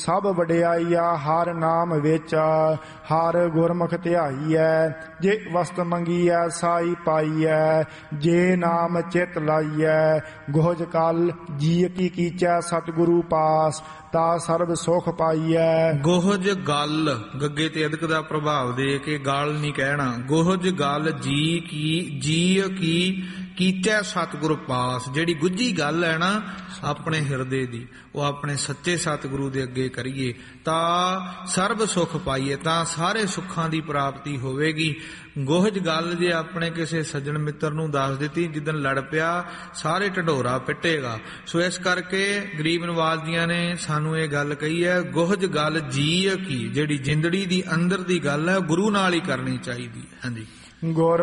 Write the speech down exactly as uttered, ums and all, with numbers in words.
ਸਭ ਵਡਿਆਈਆ ਹਰ ਨਾਮ ਵਿੱਚ ਹਰ ਗੁਰਮੁਖ ਧਿਆਈਐ। ਜੇ ਵਸਤ ਮੰਗੀਐ ਸਾਈ ਪਾਈਐ ਜੇ ਨਾਮ ਚਿਤ ਲਾਈਐ। ਗੋਹਜ ਕਲ ਜੀ ਕੀ ਕੀਚੈ ਸਤਿਗੁਰੂ ਪਾਸ ਤਾ ਸਰਬ ਸੁਖ ਪਾਈਐ। ਗੋਹਜ ਗਲ ਗੱਗੇ ਤੇ ਅਧਿਕ ਦਾ ਪ੍ਰਭਾਵ ਦੇ ਕੇ ਗਲ ਨਹੀਂ ਕਹਿਣਾ। ਗੋਹਜ ਗਲ ਜੀ ਕੀ ਜੀ ਕੀ ਕੀਚੈ ਸਤਿਗੁਰੂ ਪਾਸ। ਜਿਹੜੀ ਗੁੱਝੀ ਗੱਲ ਹੈ ਨਾ ਆਪਣੇ ਹਿਰਦੇ ਦੀ, ਉਹ ਆਪਣੇ ਸੱਚੇ ਸਤਿਗੁਰੂ ਦੇ ਅੱਗੇ ਕਰੀਏ ਤਾਂ ਸਰਬ ਸੁਖ ਪਾਈਏ, ਤਾਂ ਸਾਰੇ ਸੁੱਖਾਂ ਦੀ ਪ੍ਰਾਪਤੀ ਹੋਵੇਗੀ। ਗੋਹਜ ਗੱਲ ਜੇ ਆਪਣੇ ਕਿਸੇ ਸੱਜਣ ਮਿੱਤਰ ਨੂੰ ਦੱਸ ਦਿੱਤੀ, ਜਿੱਦਣ ਲੜ ਪਿਆ ਸਾਰੇ ਢਡੋਰਾ ਪਿੱਟੇਗਾ। ਸੋ ਇਸ ਕਰਕੇ ਗਰੀਬ ਨਵਾਜ਼ ਜੀਆਂ ਨੇ ਸਾਨੂੰ ਇਹ ਗੱਲ ਕਹੀ ਹੈ, ਗੋਹਜ ਗੱਲ ਜੀ ਕੀ, ਜਿਹੜੀ ਜਿੰਦੜੀ ਦੀ ਅੰਦਰ ਦੀ ਗੱਲ ਹੈ ਗੁਰੂ ਨਾਲ ਹੀ ਕਰਨੀ ਚਾਹੀਦੀ ਹੈ। ਹਾਂਜੀ। ਗੁਰ